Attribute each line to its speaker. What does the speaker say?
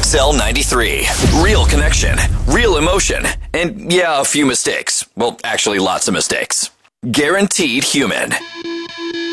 Speaker 1: XL 93. Real connection, real emotion, and yeah, a few mistakes. Well, actually, lots of mistakes. Guaranteed human.